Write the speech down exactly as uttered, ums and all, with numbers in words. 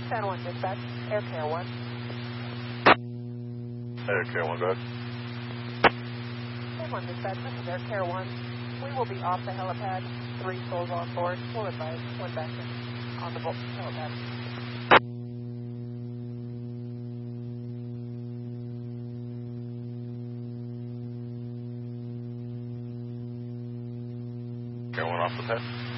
San Juan Dispatch, Air Care one. Air Care one, go ahead. San Juan Dispatch, this is Air Care one. We will be off the helipad, three souls on board. We'll advise one back in on the helipad. Air one off the pad.